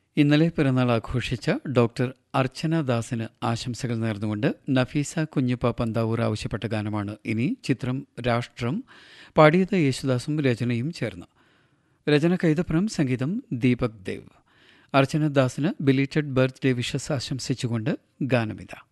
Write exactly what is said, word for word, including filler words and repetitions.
ഇന്നലെ പിറന്നാൾ ആഘോഷിച്ച ഡോക്ടർ അർച്ചന ദാസിന് ആശംസകൾ നേർന്നുകൊണ്ട് നഫീസ കുഞ്ഞിപ്പ പന്താവൂർ ആവശ്യപ്പെട്ട ഗാനമാണ് ഇനി. ചിത്രം രാഷ്ട്രം. പാടിയത് യേശുദാസും രചനയും ചേർന്ന്. രചന കൈതപ്രം, സംഗീതം ദീപക് ദേവ്. അർച്ചന ദാസിന് ബിലീറ്റഡ് ബർത്ത്ഡേ വിഷസ് ആശംസിച്ചുകൊണ്ട് ഗാനമിത.